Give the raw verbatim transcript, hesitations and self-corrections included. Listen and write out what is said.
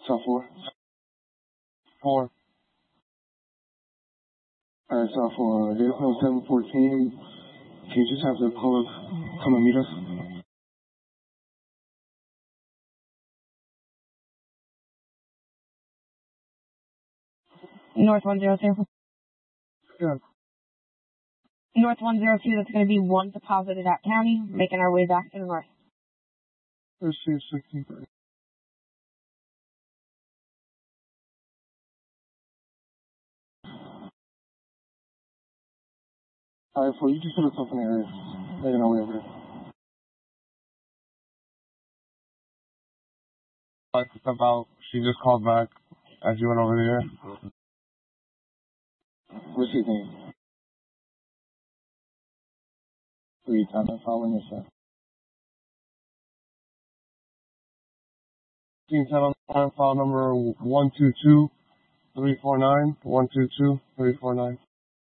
Cell four. Four. Alright, cell four. Vehicle seven fourteen. Can you just have the pull up come and meet us? North one zero two. Yeah. North one zero two, that's going to be one deposited at county, making our way back to the north. Let's see, sixteen thirty. Alright, four, you just put us up in the area. Making our way over there. Like to step out. She just called back as you went over there. What's his name? Three times I'm following your sir. Team ten on file number one two two three four nine. one two two three four nine.